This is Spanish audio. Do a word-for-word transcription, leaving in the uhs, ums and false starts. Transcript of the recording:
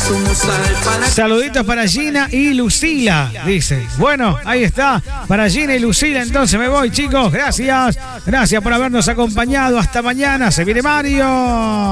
Saluditos para Gina y Lucila, dice. Bueno, ahí está. Para Gina y Lucila, entonces me voy, chicos. Gracias. Gracias por habernos acompañado. Hasta mañana. Se viene Mario.